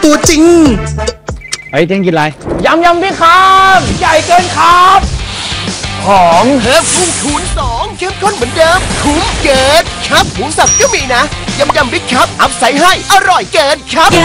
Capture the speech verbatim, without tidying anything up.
ตัวจริงเฮ้ยเท่งกินอะไรยำยำพี่ครับใหญ่เกินครับหอมเพิ่มพุ่งคูณสองเข้มข้นเหมือนเดิมคุ้มเกินครับหมูสับก็มีนะยำยำบิ๊กครับอัพใส่ให้อร่อยเกินครับ